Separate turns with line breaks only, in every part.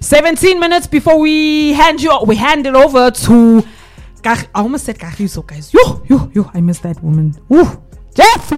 17 minutes before we hand it over to I almost said Kagiso, guys. Yo, I missed that woman. Woo. Jeff.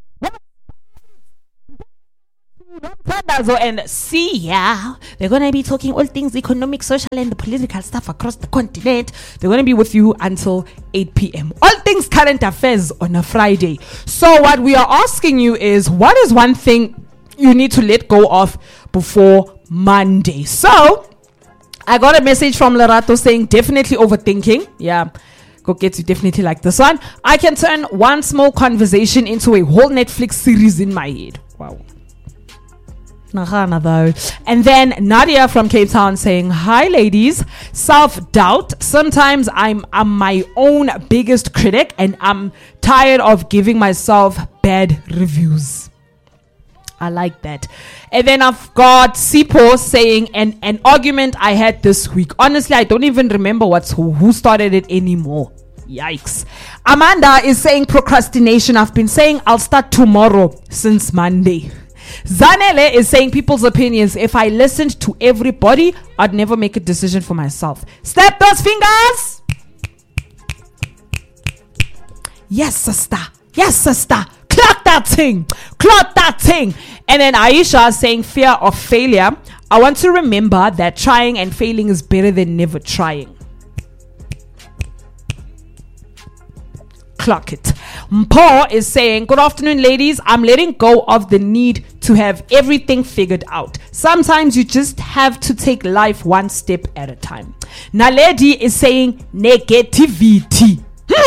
And see, yeah, they're going to be talking all things economic, social, and the political stuff across the continent. They're going to be with you until 8 p.m. All things current affairs on a Friday. So what we are asking you is, what is one thing you need to let go of before Monday? So I got a message from Lerato saying definitely overthinking. Yeah, go get you, definitely like this one. I can turn one small conversation into a whole Netflix series in my head. Wow. Though. And then Nadia from Cape Town saying, hi ladies, self-doubt. Sometimes I'm my own biggest critic and I'm tired of giving myself bad reviews. I like that. And then I've got Sipo saying an argument I had this week. Honestly, I don't even remember who started it anymore. Yikes. Amanda is saying procrastination. I've been saying I'll start tomorrow since Monday. Zanele is saying people's opinions. If I listened to everybody, I'd never make a decision for myself. Snap those fingers. Yes, sister. Yes, sister. Clock that thing. Clock that thing. And then Aisha is saying fear of failure. I want to remember that trying and failing is better than never trying. Clock it. Mpo is saying, good afternoon ladies, I'm letting go of the need to have everything figured out. Sometimes you just have to take life one step at a time. Naledi is saying negativity.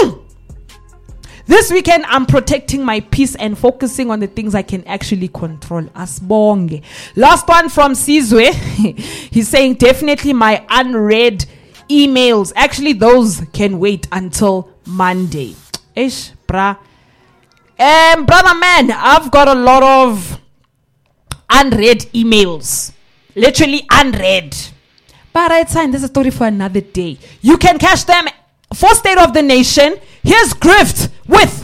This weekend I'm protecting my peace and focusing on the things I can actually control. Asbonge. Last one from Sizwe. He's saying definitely my unread emails. Actually those can wait until Monday. Ish, brother man, I've got a lot of unread emails. Literally unread. But it's fine. There's a story for another day. You can catch them for State of the Nation. Here's Grift with